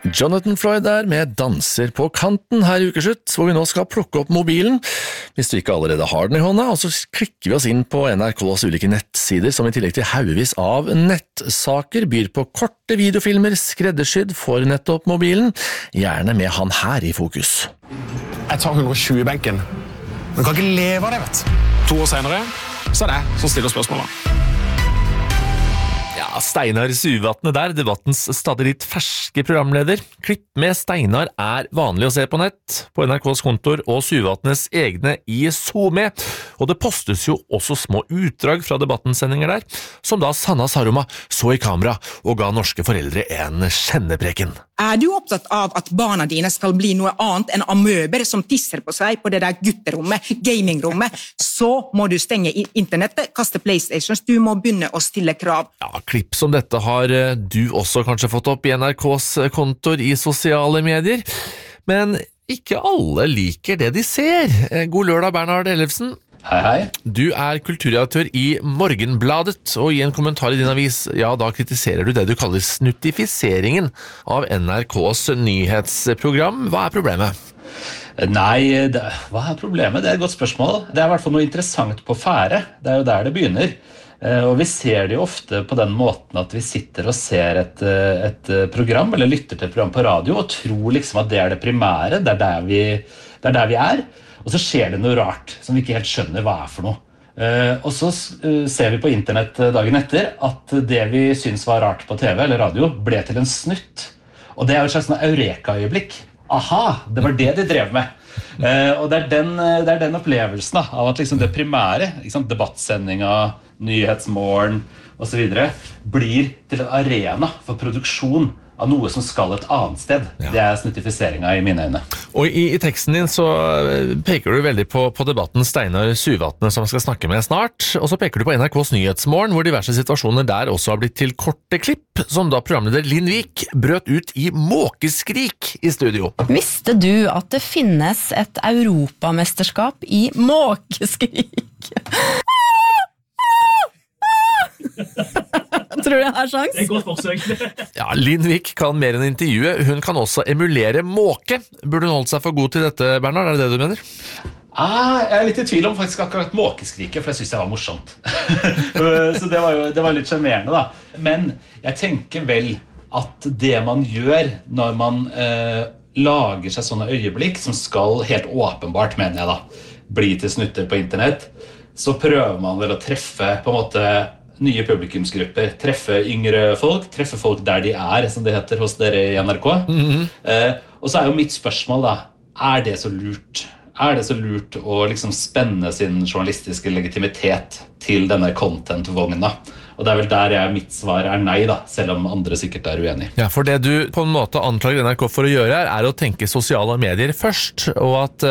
Jonathan Floyd der med Danser på kanten her I Ukeslutt, hvor vi nå skal plukke opp mobilen, hvis du ikke allerede har den I hånda, og så klikker vi oss inn på NRKs ulike nettsider, som I tillegg til haugevis av nettsaker byr på korte videofilmer skreddersydd for nettopp mobilen, gjerne med han her I fokus. Jeg tar 120 I benken, men kan ikke leve av det, vet du. 2 år senere, så det som stiller spørsmålet. Ja, Steinar Suvatne der, debattens stadig litt ferske programleder. Klipp med Steinar vanlig å se på nett, på NRKs kontor og Suvatnes egne I SoMe, og det postes jo også små utdrag fra debattensendinger der, som da Sanna Saroma så I kamera og ga norske foreldre en kjennepreken. Du opptatt av at barna dine skal bli noe annet enn amøber som tisser på seg på det der gutterommet, gamingrommet, så må du stenge internettet, kaste Playstations, du må begynne å stille krav. Ja, klipp som dette har du også kanskje fått opp I NRKs kontor I sosiale medier, men ikke alle liker det de ser. God lørdag, Bernhard Ellefsen. Hei, hei. Du kulturredaktør I Morgenbladet, og I en kommentar I din avis, ja, da kritiserer du det du kaller snuttifiseringen av NRKs nyhetsprogram. Hva problemet? Nei, hva problemet? Det et godt spørsmål. Det I hvert fall noe interessant på fære. Det jo der det begynner. Og vi ser det jo ofte på den måten at vi sitter og ser et program, eller lytter til et program på radio, og tror liksom at det det primære, det der vi og så skjer det noe rart som vi ikke helt skjønner hva for noe. Og så ser vi på internett dagen etter at det vi synes var rart på TV eller radio ble til en snutt. Og det jo et slags eureka-øyeblikk. Aha, det var det de drev med. Og det den opplevelsen da, av at liksom det primære, debattsendinga, nyhetsmorgen og så videre, blir til en arena for produksjon av noe som skal et annet sted. Ja. Det snuttifiseringen I mine øyne. Og I teksten din så peker du veldig på debatten Steinar Suvatne som skal snakke med snart, og så peker du på NRKs Nyhetsmorgen, hvor diverse situasjoner der også har blitt til korte klipp, som da programleder Linn Vik brøt ut I måkeskrik I studio. Visste du at det finnes et europamesterskap I måkeskrik? Tror du jeg har sjans? Det godt forsøk. Ja, Linn Vik kan mer enn intervjue. Hun kan også emulere måke. Burde hun holdt seg for god til dette, Bernhard? Det du mener? Jeg litt I tvil om faktisk akkurat måkeskriket, for jeg synes det var morsomt. Så det var litt charmerende da. Men jeg tenker vel at det man gjør når man lager seg sånne øyeblikk, som skal helt åpenbart, mener jeg da, bli til snutter på internett, så prøver man vel å treffe på en måte nye publikumsgrupper, treffe yngre folk, treffe folk der de som det heter hos dere I NRK. Og så jo mitt spørsmål da, det så lurt? Det så lurt å liksom spenne sin journalistiske legitimitet til denne content-vogna? Og det vel der mitt svar nei da, selv om andre sikkert uenig. Ja, for det du på en måte anklager NRK for å gjøre å tenke sosiale medier først, og at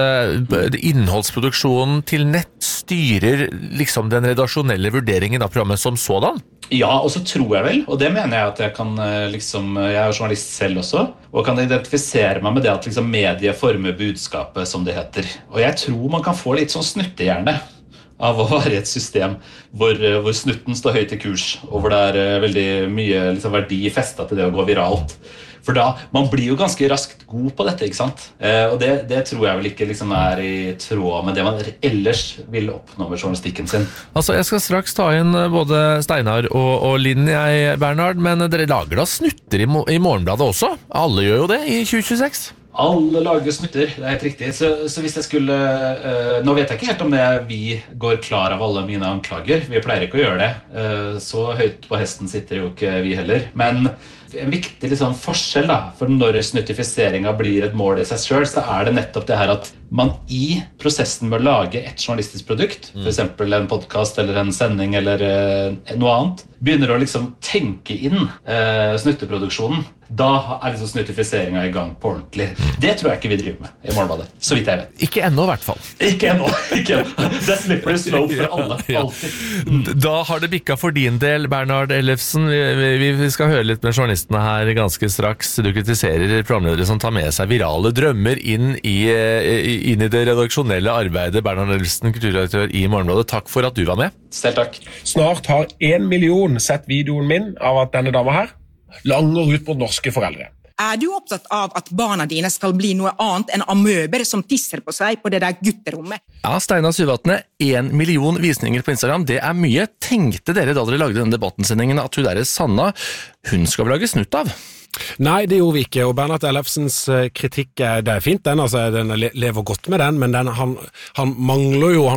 innholdsproduksjonen til nett styrer liksom den redaksjonelle vurderingen av programmet som sådan? Ja, og så tror jeg vel, og det mener jeg at jeg kan jeg journalist selv også, og kan identifisere meg med det at liksom medier former budskapet, som det heter. Og jeg tror man kan få litt sånn snuttehjerne av å være I et system hvor snutten står høyt I kurs, og hvor det veldig mye liksom, verdi festet til det å gå viralt. For da, man blir jo ganske raskt god på dette, ikke sant? Og det tror jeg vel ikke liksom I tråd med det man ellers vil oppnå med journalistikken sin. Altså, jeg skal straks ta inn både Steinar og Linn, Bernhard, men dere lager da snutter I Morgenbladet også? Alle gjør jo det I 2026? Alle lager snutter, det helt riktig. Så hvis jeg skulle... nå vet jeg ikke helt om vi går klar av alle mine anklager. Vi pleier ikke å gjøre det. Så høyt på hesten sitter jo ikke vi heller. Men en viktig liksom, forskjell da, for når snuttifiseringen blir et mål I seg selv, så det nettopp det her at man I prosessen med å lage et journalistisk produkt, for eksempel en podcast eller en sending eller noe annet, begynner å liksom tenke inn snutteproduksjonen. Da liksom snuttifiseringen I gang på ordentlig. Det tror jeg ikke vi driver med I Morgenbladet, så vidt jeg vet. Ikke ennå I hvert fall. Ikke ennå. Det slipper slow for alle, alltid. Da har det bikket for din del, Bernhard Ellefsen. Vi skal høre litt med journalistene her ganske straks. Du kritiserer programledere som tar med seg virale drømmer inn I det redaksjonelle arbeidet. Bernhard Ellefsen, kulturredaktør I Morgenbladet. Takk for at du var med. Selv takk. Snart har 1 million sett videoen min av at denne dama her langer ut mot norske foreldre. du opptatt av at barna dine skal bli noe annet enn amøber som tisser på seg på det der gutterommet? Ja, Steinar Syvatne, 1 million visninger på Instagram, det mye. Tenkte dere da dere lagde denne debattensendingen at hun der Sanna, hun skal vi lage snutt av? Nei, det gjorde vi ikke, og Bernhard Ellefsens kritikk, det fint den, altså den lever godt med den, men han mangler jo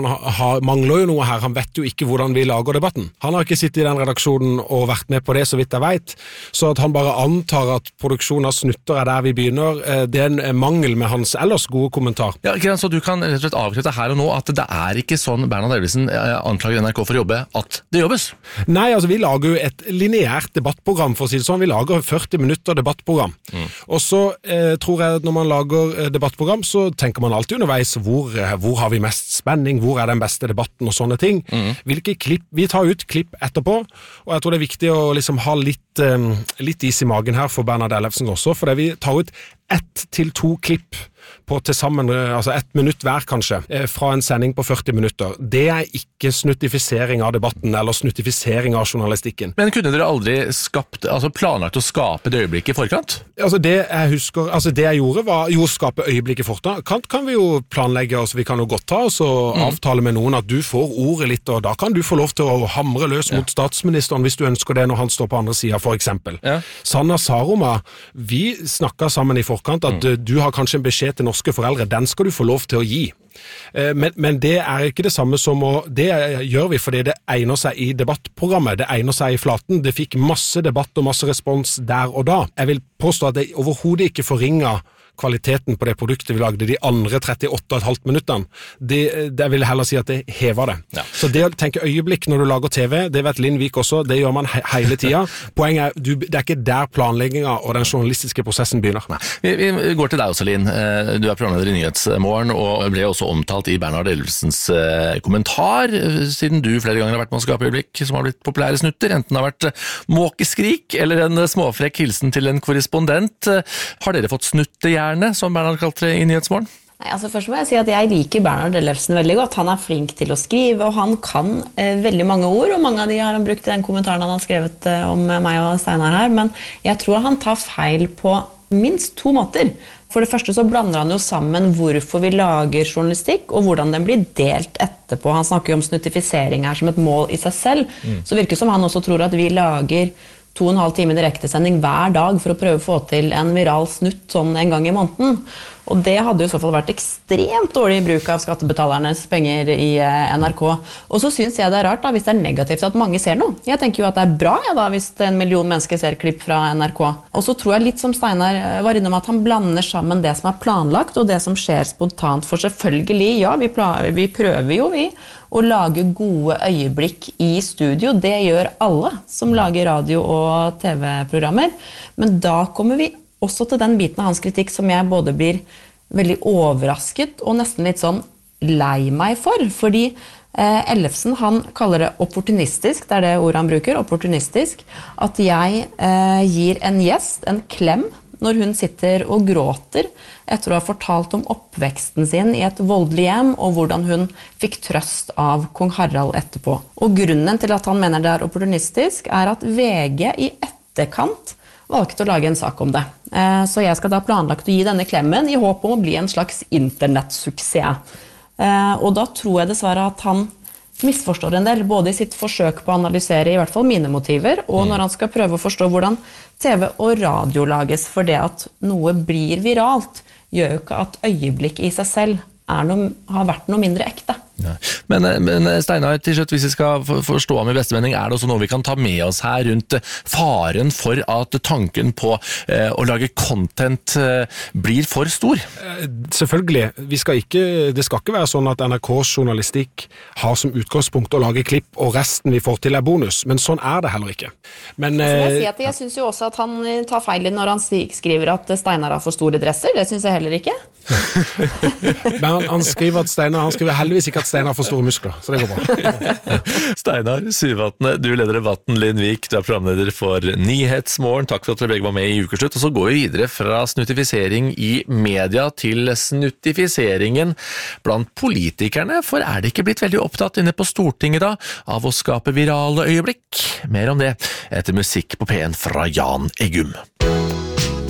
noe her, han vet jo ikke hvordan vi lager debatten. Han har ikke sittet i den redaksjonen og vært med på det, så vidt jeg vet, så at han bare antar at produksjonen av snutter der vi begynner, det en mangel med hans ellers gode kommentar. Ja, så du kan rett og slett avkrefte her og nå at det ikke sånn Bernhard Ellefsen anklager NRK for å jobbe, at det jobbes? Nei, altså vi lager jo et lineært debattprogram, for å si det sånn, vi lager 40 minutter debattprogram. Og så tror jeg at når man lager debattprogram, så tenker man alltid underveis hvor har vi mest spenning, hvor den beste debatten og sånne ting. Hvilke klipp, vi tar ut klipp etterpå, og jeg tror det viktig å liksom ha litt is i magen her for Bernhard Ellefsen også, for vi tar ut 1 til 2 klipp på til sammen, altså 1 minutt hver kanskje, fra en sending på 40 minutter. Det ikke snuttifisering av debatten, eller snuttifisering av journalistikken. Men kunne dere aldri planlagt å skape det øyeblikket i forkant? Altså det jeg gjorde var jo å skape øyeblikket i forkant. Kan vi jo planlegge, altså vi kan jo godt ta oss og avtale med noen at du får ordet litt, og da kan du få lov til å hamre løs mot statsministeren hvis du ønsker det når han står på andre siden, for eksempel. Ja. Sanna Saroma, vi snakket sammen i forkant at du har kanskje en beskjed til norske foreldre, den skal du få lov til å gi. Men det ikke det samme som det gjør vi fordi det egner seg i debattprogrammet, det egner seg i flaten, det fikk masse debatt og masse respons der og da. Jeg vil påstå at det overhodet ikke forringer kvaliteten på det produktet vi lagde de andre 38,5 minuttene. Det vil heller si at det hever det. Ja. Så det å tenke øyeblikk når du lager TV, det vet Linn Vik også, det gjør man hele tiden. Poenget det ikke der planleggingen og den journalistiske prosessen begynner. Vi går til deg også, Linn. Du programleder i Nyhetsmorgen og ble også omtalt i Bernhard Ellefsens kommentar, siden du flere ganger har vært med å skape øyeblikk som har blitt populære snutter, enten det har vært måkeskrik eller en småfrekk hilsen til en korrespondent. Har dere fått snutte som Bernhard kalte det i Nyhetsmorgen? Nei, altså først må jeg si at jeg liker Bernhard Ellefsen veldig godt. Han flink til å skrive, og han kan veldig mange ord, og mange av de har han brukt i den kommentaren han har skrevet om meg og Steinar her, men jeg tror han tar feil på minst 2 måter. For det første så blander han jo sammen hvorfor vi lager journalistikk, og hvordan den blir delt etterpå. Han snakker jo om snuttifisering her som et mål i seg selv, så virker det som han også tror at vi lager 2,5 timer direktesending hver dag for å prøve å få til en viral snutt sånn en gang i måneden. Og det hadde jo i så fall vært ekstremt dårlig bruk av skattebetalernes penger i NRK. Og så synes jeg det rart da, hvis det negativt at mange ser noe. Jeg tenker jo at det bra da, hvis 1 million mennesker ser klipp fra NRK. Og så tror jeg litt som Steinar var innom at han blander sammen det som planlagt og det som skjer spontant. For selvfølgelig, ja, vi prøver jo å lage gode øyeblikk i studio. Det gjør alle som lager radio- og TV-programmer. Men da kommer vi også til den biten av hans kritikk som jeg både blir veldig overrasket og nesten litt sånn lei meg for. Fordi Ellefsen han kaller det opportunistisk, det det ordet han bruker, opportunistisk, at jeg gir en gjest en klem når hun sitter og gråter etter å ha fortalt om oppveksten sin i et voldelig hjem, og hvordan hun fikk trøst av kong Harald etterpå. Og grunnen til at han mener det opportunistisk, at VG i etterkant valgte å lage en sak om det. Så jeg skal da planlagt å gi denne klemmen i håp om å bli en slags internettsuksess. Og da tror jeg dessverre at han misforstår en del, både i sitt forsøk på å analysere i hvert fall mine motiver, og når han skal prøve å forstå hvordan TV og radio lages, for det at noe blir viralt, gjør jo ikke at øyeblikk i seg selv har vært noe mindre ekte. Ja. Men Steinar, til slutt, hvis vi skal forstå ham i beste mening, det også noe vi kan ta med oss her rundt faren for at tanken på å lage content blir for stor? Selvfølgelig. Det skal ikke være sånn at NRKs journalistikk har som utgangspunkt å lage klipp, og resten vi får til bonus, men sånn det heller ikke. Men, jeg synes jo også at han tar feil når han skriver at Steinar har for store dresser, det synes jeg heller ikke. Men han skriver heldigvis ikke at Steinar får store muskler, så det går bra. Steinar Syvatne, du leder debatten. Linn Vik, du programleder for Nyhetsmorgen. Takk for at dere begge var med i Ukeslutt. Og så går vi videre fra snuttifisering i media til snuttifiseringen blant politikerne, for det ikke blitt veldig opptatt inne på Stortinget da, av å skape virale øyeblikk? Mer om det etter musikk på P1 fra Jan Eggum.